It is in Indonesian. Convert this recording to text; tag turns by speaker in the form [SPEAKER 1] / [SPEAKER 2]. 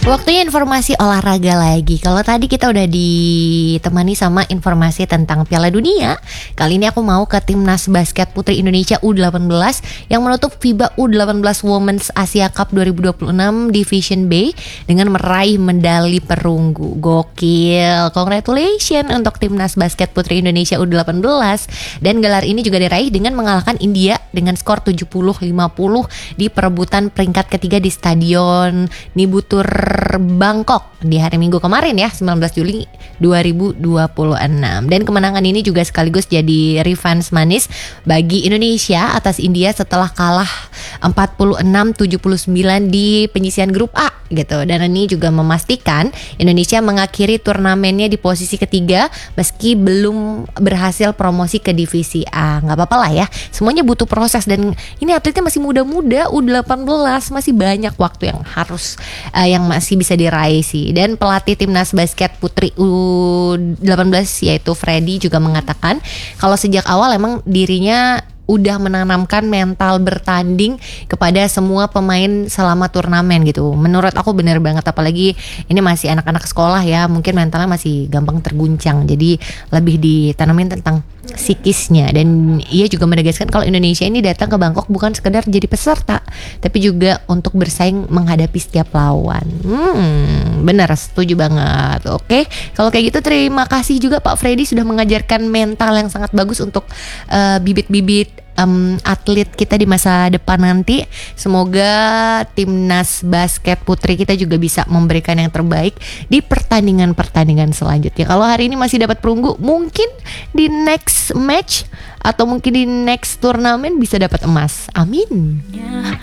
[SPEAKER 1] Waktunya informasi olahraga lagi. Kalau tadi kita udah ditemani sama informasi tentang Piala Dunia, kali ini aku mau ke Timnas Basket Putri Indonesia U18 yang menutup FIBA U18 Women's Asia Cup 2026 Division B dengan meraih medali perunggu. Gokil. Congratulations untuk Timnas Basket Putri Indonesia U18. Dan gelar ini juga diraih dengan mengalahkan India dengan skor 70-50 di perebutan peringkat ketiga di Stadion Nibutur Bangkok di hari Minggu kemarin ya, 19 Juli 2026. Dan kemenangan ini juga sekaligus jadi revenge manis bagi Indonesia atas India setelah kalah 46-79 di penyisihan grup A gitu. Dan ini juga memastikan Indonesia mengakhiri turnamennya di posisi ketiga meski belum berhasil promosi ke divisi A. Nggak apa-apa lah ya, semuanya butuh proses dan ini atletnya masih muda-muda, U18 masih banyak waktu yang harus yang masih bisa diraih sih. Dan pelatih Timnas Basket Putri U18 yaitu Freddy juga mengatakan kalau sejak awal emang dirinya udah menanamkan mental bertanding kepada semua pemain selama turnamen gitu. Menurut aku bener banget, apalagi ini masih anak-anak sekolah ya, mungkin mentalnya masih gampang terguncang. Jadi lebih ditanamin tentang psikisnya. Dan ia juga menegaskan kalau Indonesia ini datang ke Bangkok bukan sekedar jadi peserta, tapi juga untuk bersaing menghadapi setiap lawan. Bener, setuju banget. Oke, kalau kayak gitu terima kasih juga Pak Freddy sudah mengajarkan mental yang sangat bagus untuk bibit-bibit atlet kita di masa depan nanti. Semoga Timnas Basket Putri kita juga bisa memberikan yang terbaik di pertandingan-pertandingan selanjutnya. Kalau hari ini masih dapat perunggu, mungkin di next match atau mungkin di next turnamen bisa dapat emas. Amin.